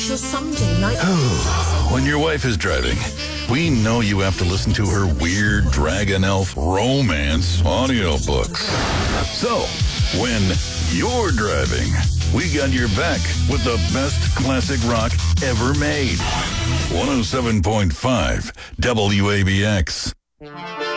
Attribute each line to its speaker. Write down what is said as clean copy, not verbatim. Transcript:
Speaker 1: shall someday like...
Speaker 2: When your wife is driving, we know you have to listen to her weird Dragon Elf romance audiobooks. So, when you're driving, we got your back with the best classic rock ever made. 107.5 WABX.